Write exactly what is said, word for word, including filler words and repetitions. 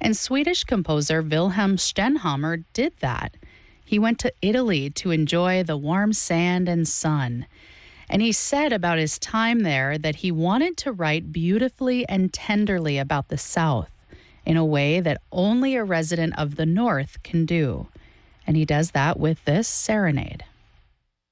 And Swedish composer Wilhelm Stenhammar did that. He went to Italy to enjoy the warm sand and sun. And he said about his time there that he wanted to write beautifully and tenderly about the South in a way that only a resident of the North can do. And he does that with this serenade.